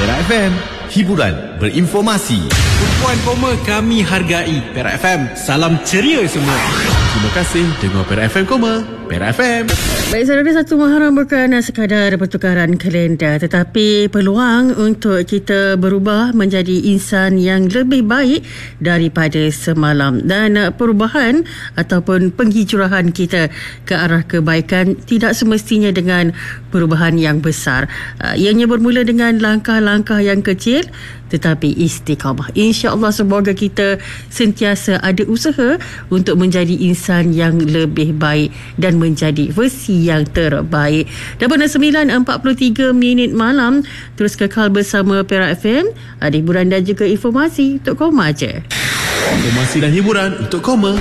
Perak FM, hiburan berinformasi. Tumpuan koma kami hargai. Perak FM, salam ceria semua. Terima kasih dengar Perak FM Koma. Perak FM. Baik, saudara, satu Muharram bukan sekadar pertukaran kalender, tetapi peluang untuk kita berubah menjadi insan yang lebih baik daripada semalam. Dan perubahan ataupun penghijrahan kita ke arah kebaikan tidak semestinya dengan perubahan yang besar. Ianya bermula dengan langkah-langkah yang kecil tetapi istiqamah. InsyaAllah semoga kita sentiasa ada usaha untuk menjadi insan yang lebih baik dan menjadi versi yang terbaik. Dan pada 9.43 malam, terus kekal bersama Perak FM. Ada hiburan dan juga informasi untuk Koma je. Informasi dan hiburan untuk Koma.